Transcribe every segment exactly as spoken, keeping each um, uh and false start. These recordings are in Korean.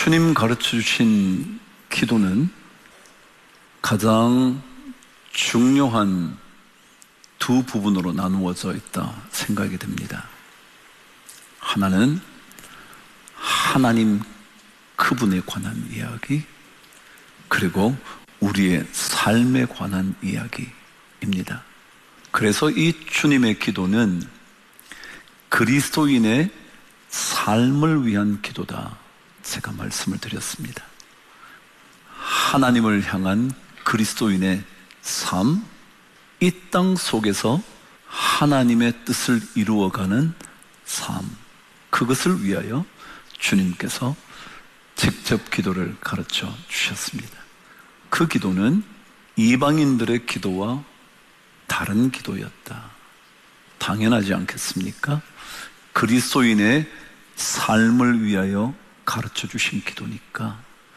주님 가르쳐 주신 기도는 가장 중요한 두 부분으로 나누어져 있다 생각이 됩니다. 하나는 하나님 그분에 관한 이야기, 그리고 우리의 삶에 관한 이야기입니다. 그래서 이 주님의 기도는 그리스도인의 삶을 위한 기도다, 제가 말씀을 드렸습니다. 하나님을 향한 그리스도인의 삶, 이 땅 속에서 하나님의 뜻을 이루어가는 삶, 그것을 위하여 주님께서 직접 기도를 가르쳐 주셨습니다. 그 기도는 이방인들의 기도와 다른 기도였다. 당연하지 않겠습니까? 그리스도인의 삶을 위하여 가르쳐 주신 기도니까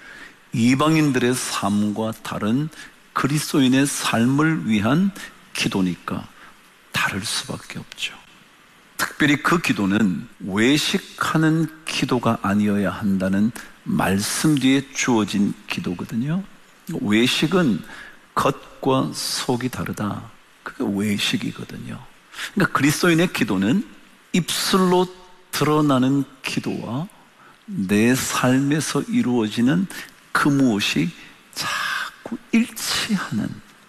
이방인들의 삶과 다른 그리스도인의 삶을 위한 기도니까 다를 수밖에 없죠. 특별히 그 기도는 외식하는 기도가 아니어야 한다는 말씀 뒤에 주어진 기도거든요. 외식은 겉과 속이 다르다, 그게 외식이거든요. 그러니까 그리스도인의 기도는 입술로 드러나는 기도와 내 삶에서 이루어지는 그 무엇이 자꾸 일치하는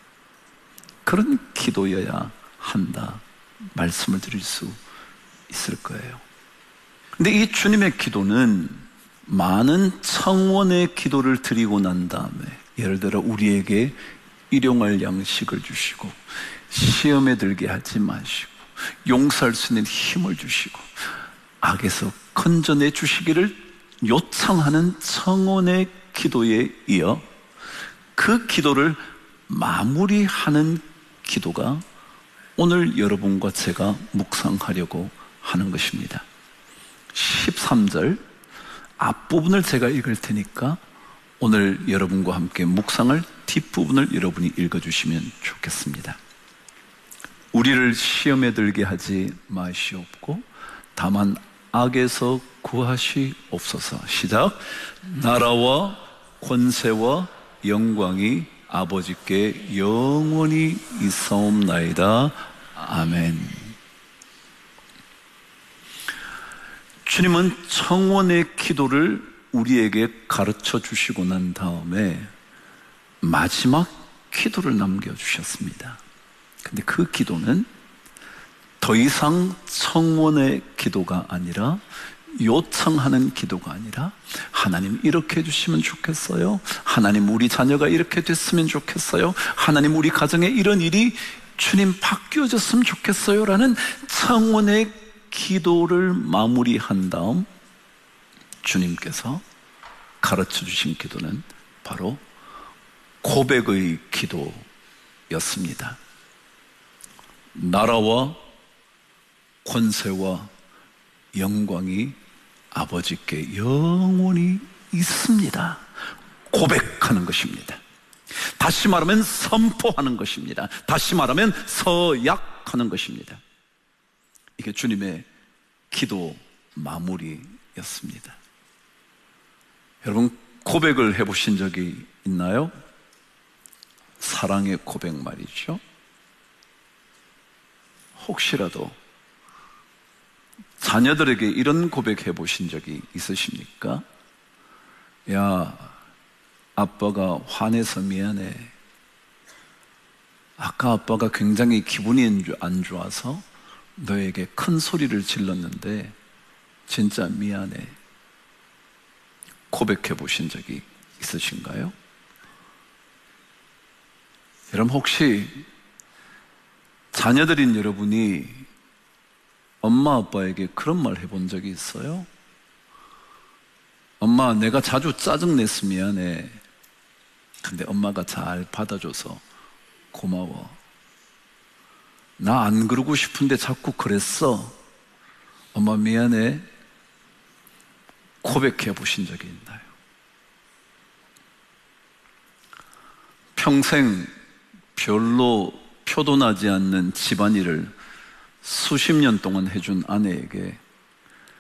그런 기도여야 한다, 말씀을 드릴 수 있을 거예요. 근데 이 주님의 기도는 많은 청원의 기도를 드리고 난 다음에, 예를 들어 우리에게 일용할 양식을 주시고 시험에 들게 하지 마시고 용서할 수 있는 힘을 주시고 악에서 건져내 주시기를 요청하는 청원의 기도에 이어 그 기도를 마무리하는 기도가 오늘 여러분과 제가 묵상하려고 하는 것입니다. 십삼 절 앞부분을 제가 읽을 테니까 오늘 여러분과 함께 묵상할 뒷부분을 여러분이 읽어주시면 좋겠습니다. 우리를 시험에 들게 하지 마시옵고 다만 악에서 구하시옵소서. 시작. 나라와 권세와 영광이 아버지께 영원히 있사옵나이다. 아멘. 주님은 청원의 기도를 우리에게 가르쳐 주시고 난 다음에 마지막 기도를 남겨주셨습니다. 근데 그 기도는 더 이상 청원의 기도가 아니라, 요청하는 기도가 아니라, 하나님 이렇게 해주시면 좋겠어요, 하나님 우리 자녀가 이렇게 됐으면 좋겠어요, 하나님 우리 가정에 이런 일이 주님 바뀌어졌으면 좋겠어요 라는 청원의 기도를 마무리한 다음 주님께서 가르쳐 주신 기도는 바로 고백의 기도였습니다. 나라와 권세와 영광이 아버지께 영원히 있습니다. 고백하는 것입니다. 다시 말하면 선포하는 것입니다. 다시 말하면 서약하는 것입니다. 이게 주님의 기도 마무리였습니다. 여러분, 고백을 해보신 적이 있나요? 사랑의 고백 말이죠. 혹시라도 자녀들에게 이런 고백해 보신 적이 있으십니까? 야, 아빠가 화내서 미안해. 아까 아빠가 굉장히 기분이 안 좋아서 너에게 큰 소리를 질렀는데 진짜 미안해. 고백해 보신 적이 있으신가요? 여러분, 혹시 자녀들인 여러분이 엄마 아빠에게 그런 말 해본 적이 있어요? 엄마, 내가 자주 짜증냈으면 미안해. 근데 엄마가 잘 받아줘서 고마워. 나 안 그러고 싶은데 자꾸 그랬어. 엄마 미안해. 고백해 보신 적이 있나요? 평생 별로 표도 나지 않는 집안일을 수십 년 동안 해준 아내에게